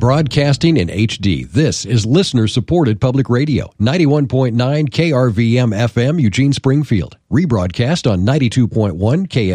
Broadcasting in HD, this is listener-supported public radio, 91.9 KRVM FM, Eugene, Springfield. Rebroadcast on 92.1 KS.